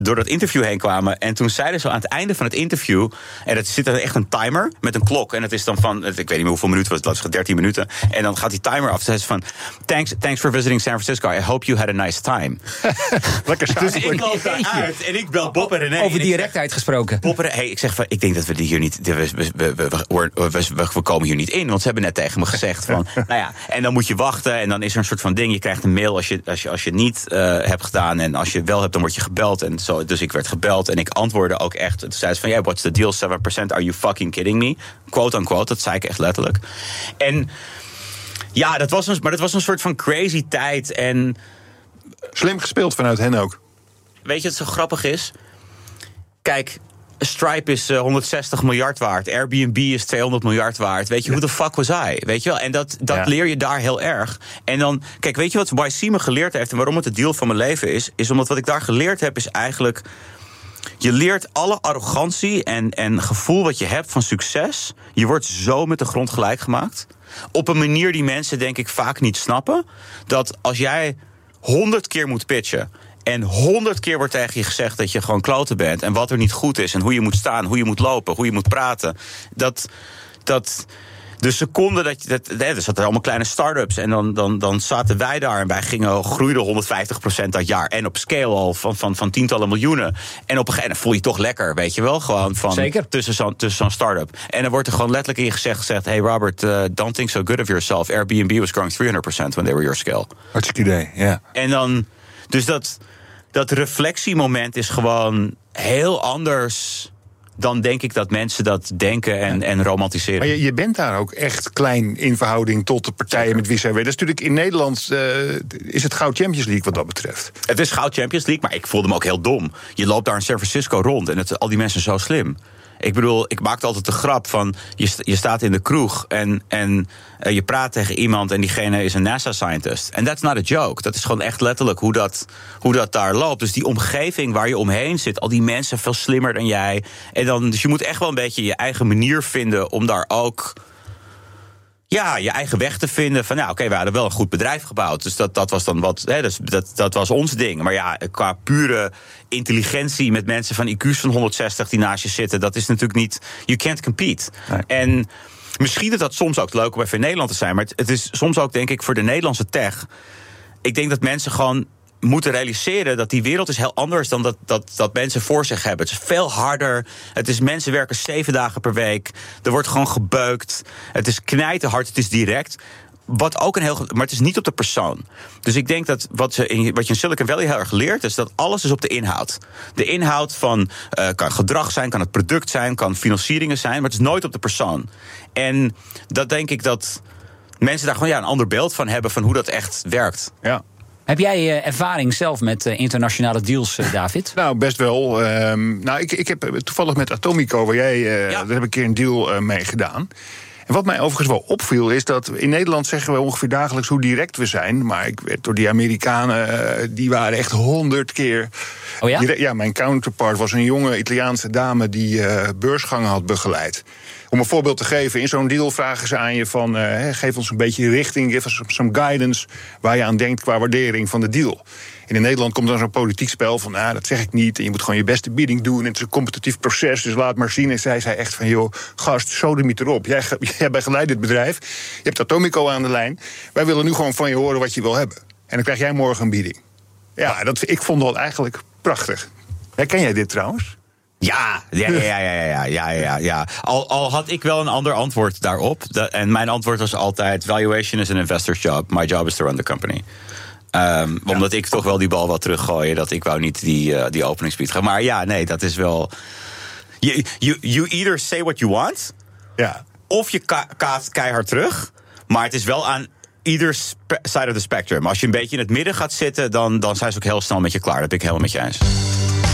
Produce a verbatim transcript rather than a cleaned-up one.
door dat interview heen kwamen. En toen zeiden ze aan het einde van het interview... en het zit er echt een timer met een klok. En het is dan van, ik weet niet meer hoeveel minuten was het, dat is dertien minuten. En dan gaat die timer af. Ze van, thanks, thanks for visiting San Francisco. I hope you had a nice time. Lekker dus ik loop daaruit en ik bel Bob en René. Over directheid gesproken. Bob en René, hey, ik zeg van, ik denk dat we die hier niet... We, we, we, we, we, we, we komen hier niet in. Want ze hebben net tegen me gezegd van... nou ja, en dan moet je wachten. En dan is er een soort van ding. Je krijgt een mail als je, als je, als je het niet uh, hebt gedaan. En als je het wel hebt, dan word je gebeld. En zo, dus ik werd gebeld en ik antwoordde ook echt. Toen zei ze van, yeah, what's the deal? seven percent, are you fucking kidding me? Quote unquote, dat zei ik echt letterlijk. En ja, dat was een, maar dat was een soort van crazy tijd. En slim gespeeld vanuit hen ook. Weet je wat zo grappig is? Kijk, Stripe is uh, honderdzestig miljard waard. Airbnb is tweehonderd miljard waard. Weet je, hoe de fuck was I? Weet je wel? En dat, dat ja. leer je daar heel erg. En dan, kijk, weet je wat Y C me geleerd heeft... en waarom het de deal van mijn leven is? Is omdat wat ik daar geleerd heb, is eigenlijk... je leert alle arrogantie en, en gevoel wat je hebt van succes... je wordt zo met de grond gelijk gemaakt. Op een manier die mensen, denk ik, vaak niet snappen. Dat als jij honderd keer moet pitchen... en honderd keer wordt tegen je gezegd dat je gewoon kloten bent... en wat er niet goed is en hoe je moet staan, hoe je moet lopen... hoe je moet praten, dat... dat de seconde dat je... Dat, er zaten allemaal kleine start-ups en dan, dan, dan zaten wij daar... en wij gingen, groeiden honderdvijftig procent dat jaar. En op scale al van, van, van tientallen miljoenen. En op een gegeven moment voel je toch lekker, weet je wel? Gewoon van Zeker. Tussen zo'n, tussen zo'n start-up. En dan wordt er gewoon letterlijk in gezegd... gezegd hey Robert, uh, don't think so good of yourself. Airbnb was growing driehonderd procent when they were your scale. Hartstikke idee, ja. Yeah. En dan... Dus dat, dat reflectiemoment is gewoon heel anders... dan denk ik dat mensen dat denken en, en romantiseren. Maar je, je bent daar ook echt klein in verhouding tot de partijen Zeker. Met wie zij werken. Dat is natuurlijk in Nederland uh, is het goud Champions League wat dat betreft. Het is goud Champions League, maar ik voelde me ook heel dom. Je loopt daar in San Francisco rond en het, al die mensen zo slim. Ik bedoel, ik maakte altijd de grap van... je, st- je staat in de kroeg en, en uh, je praat tegen iemand... en diegene is een NASA-scientist. En that's not a joke. Dat is gewoon echt letterlijk hoe dat, hoe dat daar loopt. Dus die omgeving waar je omheen zit... al die mensen veel slimmer dan jij. En dan, dus je moet echt wel een beetje je eigen manier vinden... om daar ook... ja, je eigen weg te vinden. Van, nou, oké, okay, we hadden wel een goed bedrijf gebouwd. Dus dat, dat was dan wat, hè, dus dat, dat was ons ding. Maar ja, qua pure intelligentie met mensen van I Q's van honderdzestig die naast je zitten, dat is natuurlijk niet, you can't compete. Nee. En misschien is dat soms ook leuk om even in Nederland te zijn, maar het, het is soms ook, denk ik, voor de Nederlandse tech. Ik denk dat mensen gewoon moeten realiseren dat die wereld is heel anders dan dat, dat, dat mensen voor zich hebben. Het is veel harder. Het is, mensen werken zeven dagen per week. Er wordt gewoon gebeukt. Het is knijterhard, het is direct. Wat ook een heel, maar het is niet op de persoon. Dus ik denk dat wat, ze in, wat je in Silicon Valley heel erg leert, is dat alles is op de inhoud. De inhoud van uh, kan gedrag zijn, kan het product zijn, kan financieringen zijn, maar het is nooit op de persoon. En dat denk ik dat mensen daar gewoon ja, een ander beeld van hebben van hoe dat echt werkt. Ja. Heb jij uh, ervaring zelf met uh, internationale deals, uh, David? Nou, best wel. Um, nou, ik, ik heb toevallig met Atomico, waar jij, uh, ja. daar heb ik een keer een deal uh, mee gedaan. En wat mij overigens wel opviel, is dat in Nederland zeggen we ongeveer dagelijks hoe direct we zijn. Maar ik werd door die Amerikanen, uh, die waren echt honderd keer. Oh ja? Direct, ja, mijn counterpart was een jonge Italiaanse dame die uh, beursgangen had begeleid. Om een voorbeeld te geven, in zo'n deal vragen ze aan je van Uh, geef ons een beetje richting, give us some guidance waar je aan denkt qua waardering van de deal. En in Nederland komt dan zo'n politiek spel van, nou, dat zeg ik niet. En je moet gewoon je beste bieding doen. En het is een competitief proces, dus laat maar zien. En zij zei echt van, joh, gast, sodemiet erop. Jij, jij begeleidt dit bedrijf. Je hebt Atomico aan de lijn. Wij willen nu gewoon van je horen wat je wil hebben. En dan krijg jij morgen een bieding. Ja, dat, ik vond dat eigenlijk prachtig. Herken jij dit trouwens? Ja, ja, ja, ja, ja, ja, ja, ja. Al, al had ik wel een ander antwoord daarop. Dat, en mijn antwoord was altijd, valuation is an investor's job. My job is to run the company. Um, ja. Omdat ik toch wel die bal wil teruggooien. Dat ik wou niet die, uh, die openingsspeech gaan. Maar ja, nee, dat is wel. You, you, you either say what you want. Ja. Of je ka- kaat keihard terug. Maar het is wel aan either spe- side of the spectrum. Als je een beetje in het midden gaat zitten, dan, dan zijn ze ook heel snel met je klaar. Dat ben ik helemaal met je eens.